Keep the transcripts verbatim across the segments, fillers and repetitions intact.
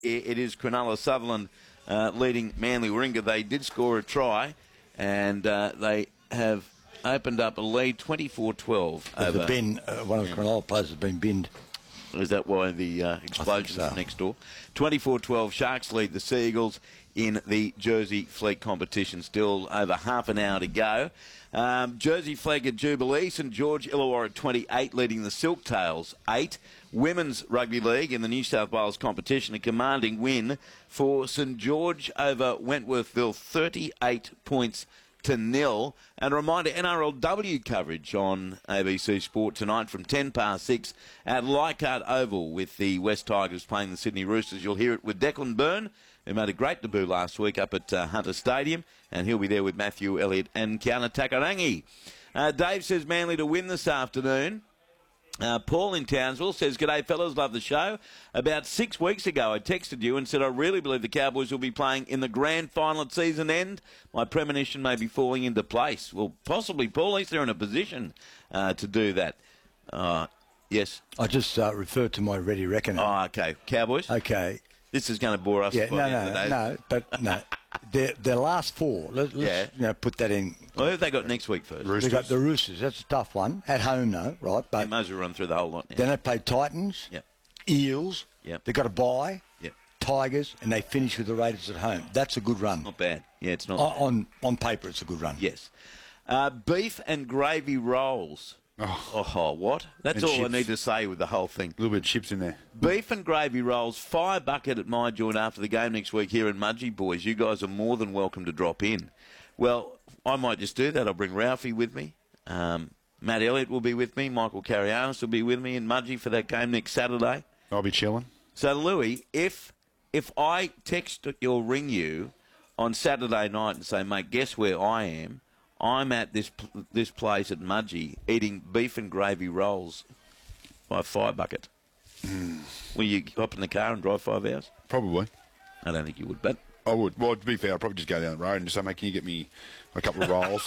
it is Cronulla Sutherland uh, leading Manly Warringah. They did score a try, and uh, they have opened up a lead twenty-four twelve. Over. Been, uh, one of the Cronulla players has been binned. Is that why the uh, explosion so. is next door? twenty-four twelve, Sharks lead the Seagulls in the Jersey Flegg competition. Still over half an hour to go. Um, Jersey Flegg at Jubilee, St George Illawarra at twenty-eight, leading the Silktails eight. Women's Rugby League in the New South Wales competition, a commanding win for St George over Wentworthville, thirty-eight points to nil. And a reminder, N R L W coverage on A B C Sport tonight from ten past six at Leichhardt Oval with the West Tigers playing the Sydney Roosters. You'll hear it with Declan Byrne, who made a great debut last week up at uh, Hunter Stadium, and he'll be there with Matthew Elliott and Kiana Takarangi. Uh, Dave says Manly to win this afternoon. Uh, Paul in Townsville says, "G'day fellas, love the show. About six weeks ago I texted you and said I really believe the Cowboys will be playing in the grand final at season end. My premonition may be falling into place." Well, possibly, Paul, at least they're in a position uh, to do that. Uh, yes? I just uh, referred to my ready reckoner. Oh, okay. Cowboys? Okay. This is going to bore us. Yeah, by no, the end of the no, day. no, but no. Their, their last four, let, let's Yeah. you know, put that in. Well, who have they got next week first? They've got the Roosters. That's a tough one. At home, though, right? But They might as well run through the whole lot now. then they play Titans, Yep. Eels. Yep. They've got a bye, Yep. Tigers, and they finish with the Raiders at home. That's a good run. Not bad. Yeah, it's not on, bad. on on paper, it's a good run. Yes. Uh, beef and gravy rolls. Oh, Oh, what? That's And all I chips. need to say with the whole thing. a little bit of chips in there. Beef and gravy rolls, fire bucket at my joint after the game next week here in Mudgee, boys. You guys are more than welcome to drop in. Well, I might just do that. I'll bring Ralphie with me. Um, Matt Elliott will be with me. Michael Carrianis will be with me in Mudgee for that game next Saturday. I'll be chilling. So, Louis, if if I text or ring you on Saturday night and say, mate, guess where I am? I'm at this this place at Mudgee eating beef and gravy rolls by a fire bucket. Mm. Will you hop in the car and drive five hours? Probably. I don't think you would, but... I would. Well, to be fair, I'd probably just go down the road and just say, mate, can you get me a couple of rolls?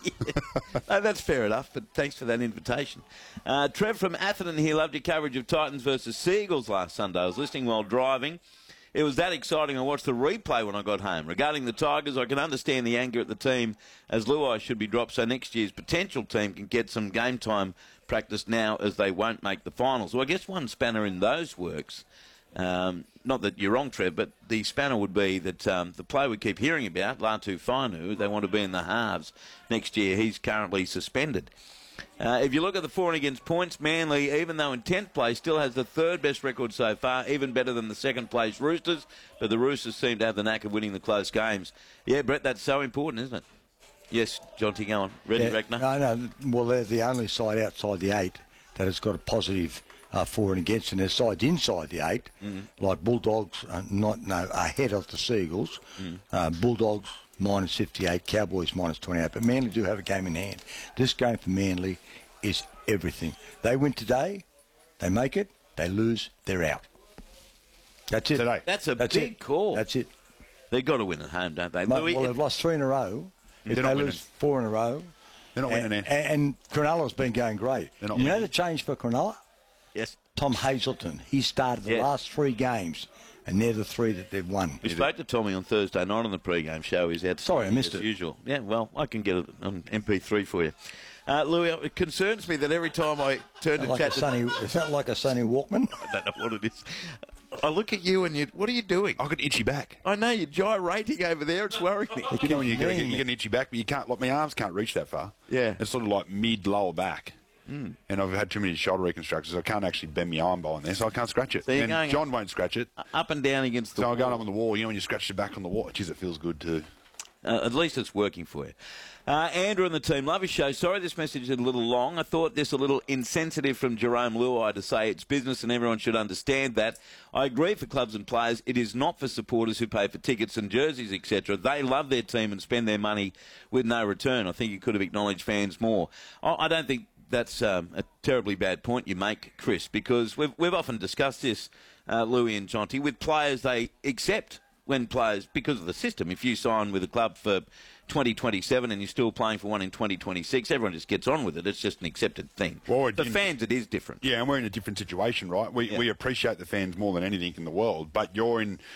yeah. No, that's fair enough, but thanks for that invitation. Uh, Trev from Atherton here loved your coverage of Titans versus Seagulls last Sunday. I was listening while driving. It was that exciting. I watched the replay when I got home. Regarding the Tigers, I can understand the anger at the team as Luai should be dropped so next year's potential team can get some game time practice now as they won't make the finals. Well, I guess one spanner in those works, um, not that you're wrong, Trev, but the spanner would be that um, the player we keep hearing about, Latu Fainu, they want to be in the halves next year. He's currently suspended. Uh, if you look at the for and against points, Manly, even though in tenth place, still has the third best record so far, even better than the second place Roosters, but the Roosters seem to have the knack of winning the close games. Yeah, Brett, that's so important, isn't it? Yes, John T. Owen. Ready, Yeah, Reckner? no, no. Well, they're the only side outside the eight that has got a positive uh, for and against, and their sides inside the eight, mm. like Bulldogs, uh, not no ahead of the Seagulls. Mm. Uh, Bulldogs minus fifty-eight, Cowboys minus twenty-eight. But Manly do have a game in hand. This game for Manly is everything. They win today, they make it. They lose, they're out. That's it. Today. That's a That's big it. call. That's it. They've got to win at home, don't they? Well, Louis, they've lost three in a row. If They're they not lose winning. four in a row. They're not and, winning and, and Cronulla's been going great. They're not you know winning. the change for Cronulla? yes. Tom Hazelton. He started the Yeah. last three games, and they're the three that they've won. We spoke to Tommy on Thursday night on the pre-game show. He's out. Sorry, I missed as it. usual. Yeah, well, I can get it on M P three for you. Uh, Louis, it concerns me that every time I turn to Like chat a to... Sonny, is that like a Sony Walkman? I don't know what it is. I look at you and you... What are you doing? I've got an itchy back. I know, you're gyrating over there. It's worrying me. You know when you get, Lean. you get an itchy back, but you can't, like, my arms can't reach that far. Yeah. It's sort of like mid-lower back. Mm. And I've had too many shoulder reconstructions. I can't actually bend my arm bone there, so I can't scratch it. So you're and going John won't scratch it. Up and down against the So wall. I'm going up on the wall. You know when you scratch your back on the wall? Geez, it feels good too. Uh, at least it's working for you. Uh, Andrew and the team, love your show. Sorry this message is a little long. I thought this a little insensitive from Jerome Luai to say it's business and everyone should understand that. I agree for clubs and players. It is not for supporters who pay for tickets and jerseys, et cetera. They love their team and spend their money with no return. I think you could have acknowledged fans more. I, I don't think that's um, a terribly bad point you make, Chris, because we've, we've often discussed this, uh, Louis and Jonty, with players they accept when players, because of the system, if you sign with a club for twenty twenty-seven and you're still playing for one in twenty twenty-six, everyone just gets on with it. It's just an accepted thing. Well, the fans, it is different. Yeah, and we're in a different situation, right? We Yeah. we appreciate the fans more than anything in the world, but you're in